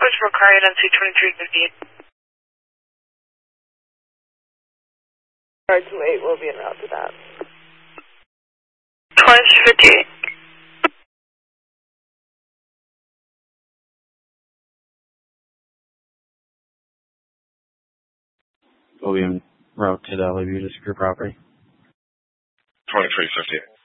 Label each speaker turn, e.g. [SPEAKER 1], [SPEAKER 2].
[SPEAKER 1] George McCarty on 2358.
[SPEAKER 2] Car 28 will be en route to that.
[SPEAKER 1] 2358.
[SPEAKER 3] Will be en route to the Lebuda Secure property.
[SPEAKER 4] 2358.